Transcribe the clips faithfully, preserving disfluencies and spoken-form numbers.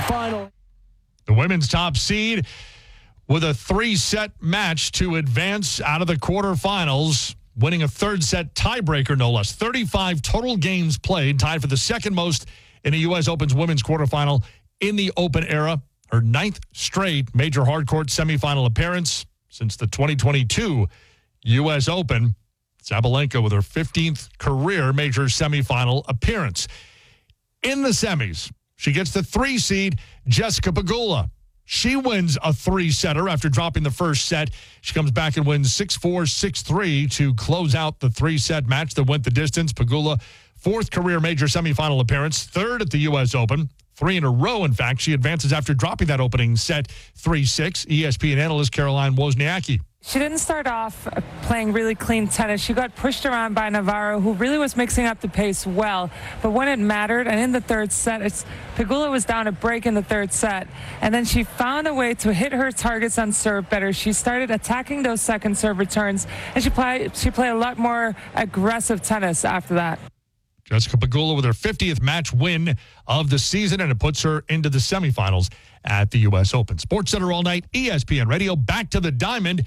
final. The women's top seed with a three-set match to advance out of the quarterfinals, winning a third-set tiebreaker, no less. thirty-five total games played, tied for the second most in a U S Open's women's quarterfinal in the Open era. Her ninth straight major hardcourt semifinal appearance since the twenty twenty-two U S Open. Sabalenka with her fifteenth career major semifinal appearance. In the semis, she gets the three seed, Jessica Pegula. She wins a three-setter after dropping the first set. She comes back and wins six four, six three to close out the three-set match that went the distance. Pegula, fourth career major semifinal appearance, third at the U S Open. Three in a row, in fact. She advances after dropping that opening set three six. E S P N analyst Caroline Wozniacki. She didn't start off playing really clean tennis. She got pushed around by Navarro, who really was mixing up the pace well. But when it mattered, and in the third set, it's, Pegula was down a break in the third set. And then she found a way to hit her targets on serve better. She started attacking those second serve returns, and she played, she played a lot more aggressive tennis after that. Jessica Pegula with her fiftieth match win of the season, and it puts her into the semifinals at the U S Open. Sports Center all night, E S P N Radio. Back to the diamond.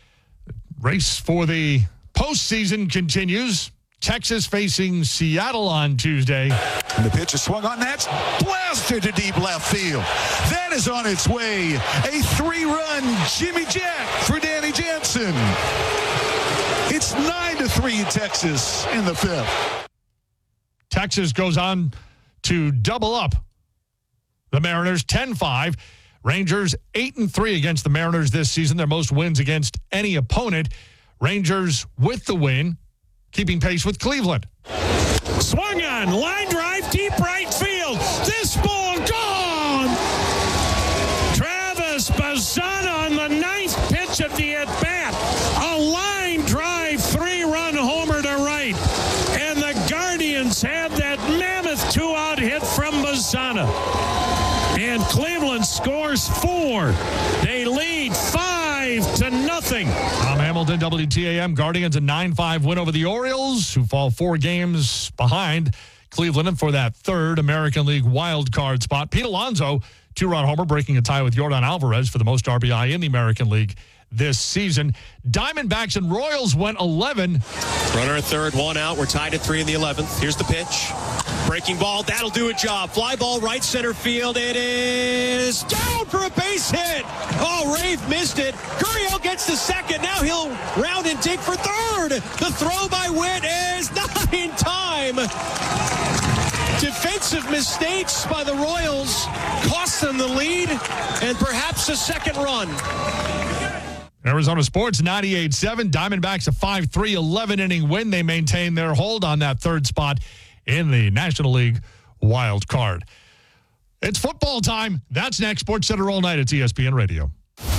Race for the postseason continues. Texas facing Seattle on Tuesday. And the pitch is swung on. That's blasted to deep left field. That is on its way. A three-run Jimmy Jack for Danny Jansen. It's nine to three Texas in the fifth. Texas goes on to double up the Mariners ten five. Rangers eight and three against the Mariners this season, their most wins against any opponent. Rangers with the win, keeping pace with Cleveland. Swung on, line drive, deep right field. This ball gone. Travis Bazzana on the ninth pitch of the at-bat. A line drive, three-run homer to right. And the Guardians have that mammoth two-out hit from Bazzana. And Cleveland scores four. They lead five to nothing. Tom Hamilton, W T A M. Guardians a nine five win over the Orioles, who fall four games behind Cleveland for that third American League wild card spot. Pete Alonso, two-run homer, breaking a tie with Yordan Alvarez for the most R B I in the American League this season. Diamondbacks and Royals went eleven. Runner at third, one out. We're tied at three in the eleventh. Here's the pitch. Breaking ball, that'll do a job. Fly ball, right center field. It is down for a base hit. Oh, Rave missed it. Gurriel gets the second. Now he'll round and dig for third. The throw by Witt is not in time. Defensive mistakes by the Royals cost them the lead and perhaps a second run. Arizona Sports ninety-eight seven. Diamondbacks a five three eleven inning win. They maintain their hold on that third spot in the National League wild card. It's football time. That's next. Sports Center all night at E S P N Radio.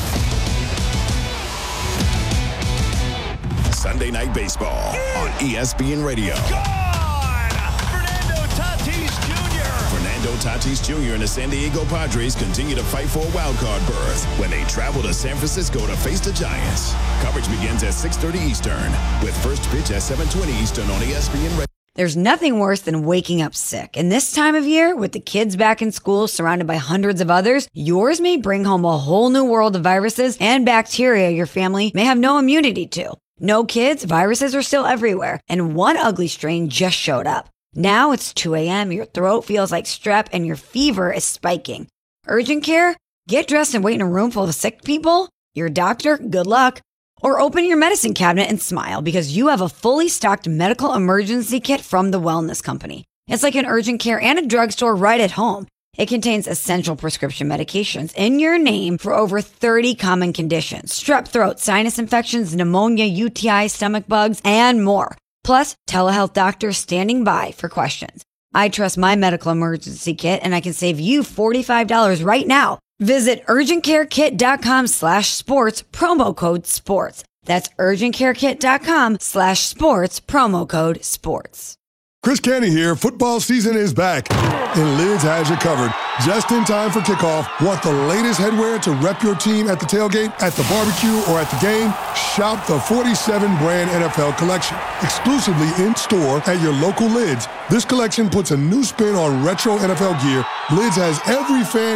Sunday Night Baseball on E S P N Radio. Fernando Tatis Junior Fernando Tatis Junior and the San Diego Padres continue to fight for a wild card berth when they travel to San Francisco to face the Giants. Coverage begins at six thirty Eastern with first pitch at seven twenty Eastern on E S P N Radio. There's nothing worse than waking up sick. And this time of year, with the kids back in school surrounded by hundreds of others, yours may bring home a whole new world of viruses and bacteria your family may have no immunity to. No kids, viruses are still everywhere, and one ugly strain just showed up. Now it's two a.m., your throat feels like strep, and your fever is spiking. Urgent care? Get dressed and wait in a room full of sick people? Your doctor? Good luck. Or open your medicine cabinet and smile because you have a fully stocked medical emergency kit from the Wellness Company. It's like an urgent care and a drugstore right at home. It contains essential prescription medications in your name for over thirty common conditions: strep throat, sinus infections, pneumonia, U T I, stomach bugs, and more. Plus, telehealth doctors standing by for questions. I trust my medical emergency kit, and I can save you forty-five dollars right now. Visit urgentcarekit.com slash sports, promo code sports. That's urgentcarekit.com slash sports, promo code sports. Chris Canty here. Football season is back, and Lids has you covered. Just in time for kickoff. Want the latest headwear to rep your team at the tailgate, at the barbecue, or at the game? Shop the forty-seven brand N F L collection, exclusively in-store at your local Lids. This collection puts a new spin on retro N F L gear. Lids has every fan